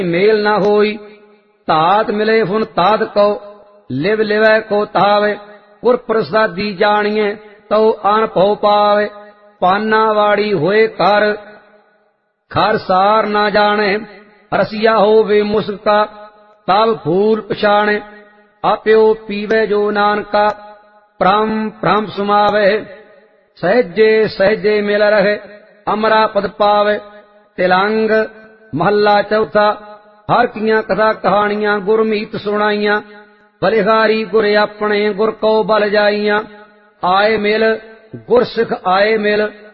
Mail न होई। तात मिले फुन तात को लिव लिवै को तावे। पुर प्रसादी जानिए तो आन भौ पावे। पाना वाड़ी होए कर खर सार ना जाने। रसिया होवे मुस्का तब फूल पछाणे। आप्यो पीवे जो नानका प्रम प्रम सुमावे। सहजे सहजे मिल रहे अमरा पद पावे। तिलंग महला चौथा। हर कियां कथा कहानियां गुरमीत सुनाइयां। बलिहारी गुर अपने गुर को बल जाइयां। आए मिल गुर सिख आए मिल